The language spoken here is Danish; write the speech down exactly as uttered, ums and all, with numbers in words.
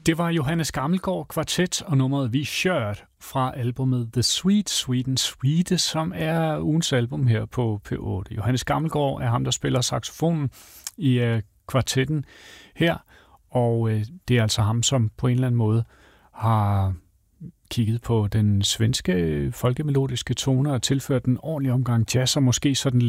Det var Johannes Gammelgaard Kvartet og nummeret Vi Kjørt fra albumet The Sweet Sweden Swede, som er ugens album her på P otte. Johannes Gammelgaard er ham, der spiller saxofonen i øh, kvartetten her, og øh, det er altså ham, som på en eller anden måde har kigget på den svenske folkemelodiske toner og tilført en ordentlig omgang jazz, og måske sådan